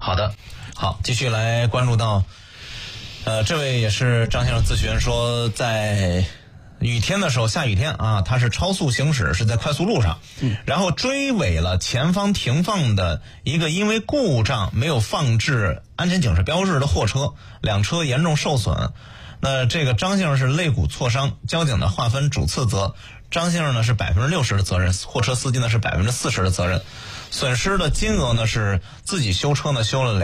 好的，好，继续来关注到，这位也是张先生咨询说，在雨天的时候，下雨天啊，他是超速行驶，是在快速路上，然后追尾了前方停放的一个因为故障没有放置安全警示标志的货车，两车严重受损。那这个张先生是肋骨挫伤，交警呢划分主次责，张先生呢是60%的责任，货车司机呢是40%的责任。损失的金额呢是自己修车呢修了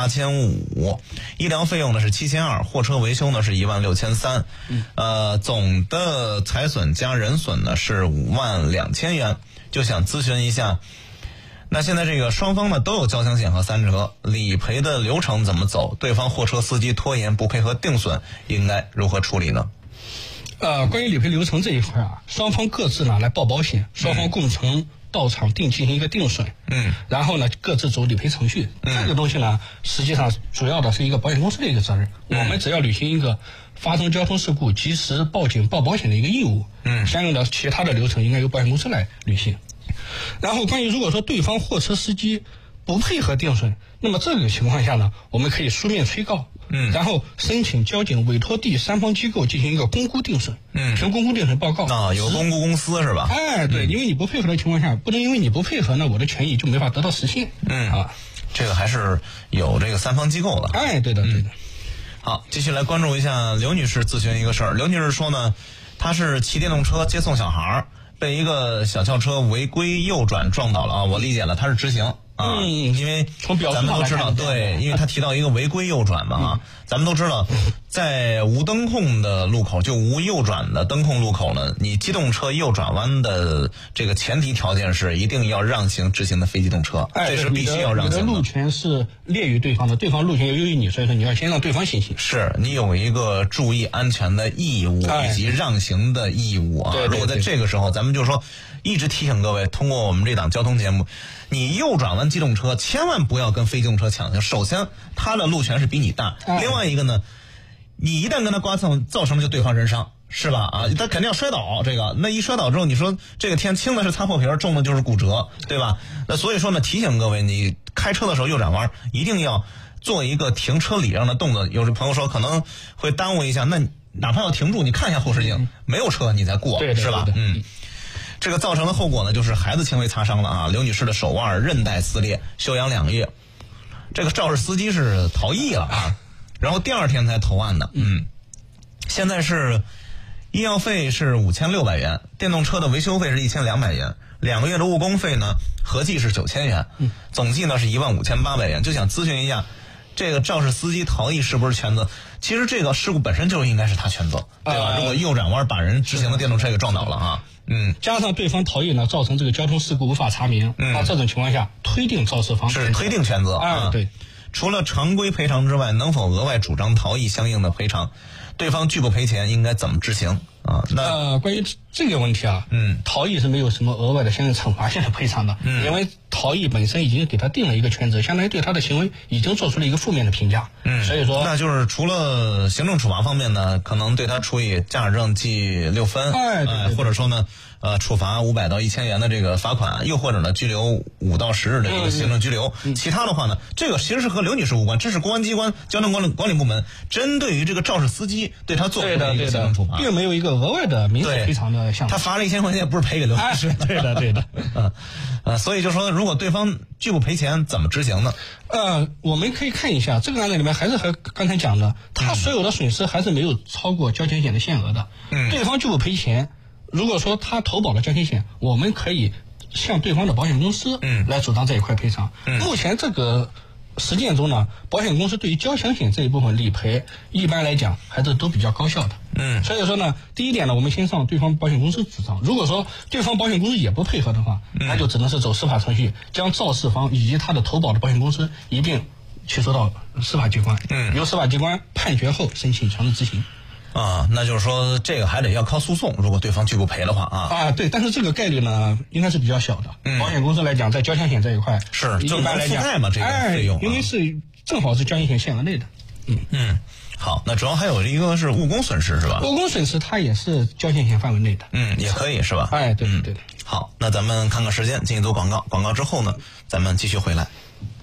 28500，医疗费用呢是7200，货车维修呢是16300，总的财损加人损呢是52000元。就想咨询一下，那现在这个双方呢都有交强险和3责，理赔的流程怎么走？对方货车司机拖延不配合定损，应该如何处理呢？ 关于理赔流程这一块啊，双方各自呢来报保险，双方共同到场进行一个定损，然后呢各自走理赔程序。这个东西呢，实际上主要的是一个保险公司的一个责任，我们只要履行一个发生交通事故及时报警报保险的一个义务，相应的其他的流程应该由保险公司来履行。然后关于如果说对方货车司机不配合定损，那么这个情况下呢，我们可以书面催告，然后申请交警委托第三方机构进行一个公估定损，凭公估定损报告啊，有公估公司是吧？ 对，因为你不配合的情况下，不能因为你不配合呢，我的权益就没法得到实现。 这个还是有这个三方机构的。 对的。 好，继续来关注一下刘女士咨询一个事儿。刘女士说呢，她是骑电动车接送小孩，被一个小轿车违规右转撞倒了啊！我理解了，她是直行啊，因为咱们都知道，对，因为他提到一个违规右转嘛咱们都知道，在无灯控的路口，就无右转的灯控路口呢，你机动车右转弯的这个前提条件是一定要让行直行的非机动车，这是必须要让行的。 你的路权是劣于对方的，对方路权优于你，所以说你要先让对方先行。 是你有一个注意安全的义务以及让行的义务啊。如果在这个时候，咱们就说一直提醒各位，通过我们这档交通节目，你右转弯机动车千万不要跟非机动车抢行。首先，他的路权是比你大，另外一个呢，你一旦跟他刮蹭，造成了就对方人伤，是吧？他肯定要摔倒。那一摔倒之后，你说这个天轻的是擦破皮儿，重的就是骨折，对吧？那所以说呢，提醒各位，你开车的时候右转弯一定要做一个停车礼让的动作。有的朋友说可能会耽误一下，那哪怕要停住，你看一下后视镜，没有车你再过，是吧？这个造成的后果呢，就是孩子轻微擦伤了啊。刘女士的手腕韧带撕裂，休养2个月。这个肇事司机是逃逸了啊，然后第2天才投案的。现在是医药费是5600元，电动车的维修费是1200元，2个月的误工费呢合计是9000元，总计呢是15800元。就想咨询一下，这个肇事司机逃逸是不是全责？其实这个事故本身就应该是他全责，对吧？如果右转弯把人直行的电动车给撞倒了啊。 加上对方逃逸呢，造成这个交通事故无法查明，这种情况下推定肇事方是推定全责对。 除了常规赔偿之外，能否额外主张逃逸相应的赔偿？对方拒不赔钱，应该怎么执行啊？那关于这个问题啊，逃逸是没有什么额外的相应惩罚性的赔偿的，因为逃逸本身已经给他定了一个全责，相当于对他的行为已经做出了一个负面的评价。所以说， 那就是除了行政处罚方面呢，可能对他处以驾驶证记6分，或者说呢，处罚500到1000元的这个罚款，又或者呢拘留5到10日的这个行政拘留。其他的话呢，这个其实是和刘女士无关，这是公安机关交通管理部门针对于这个肇事司机对他做出的一个行政处罚， 并没有一个额外的民事赔偿的项目。 他罚了1000块钱，也不是赔给刘女士。 对的。 所以就说，如果对方拒不赔钱，怎么执行呢？ 我们可以看一下这个案子里面，还是和刚才讲的，他所有的损失还是没有超过交强险的限额的。对方拒不赔钱，如果说他投保了交强险，我们可以向对方的保险公司来主张这一块赔偿。目前这个实践中呢，保险公司对于交强险这一部分理赔，一般来讲还是都比较高效的。所以说呢，第一点呢，我们先上对方保险公司主张。如果说对方保险公司也不配合的话，那就只能是走司法程序，将肇事方以及他的投保的保险公司一并起诉到司法机关，由司法机关判决后申请强制执行。 那就是说这个还得要靠诉讼，如果对方拒不赔的话对，但是这个概率呢应该是比较小的。保险公司来讲，在交强险这一块是正常覆盖嘛，这个费用， 因为是正好是交强险限额内的。 好，那主要还有一个是误工损失是吧？ 误工损失它也是交强险范围内的。 也可以是吧？ 对的。 好，那咱们看看时间，进一组广告，广告之后呢，咱们继续回来。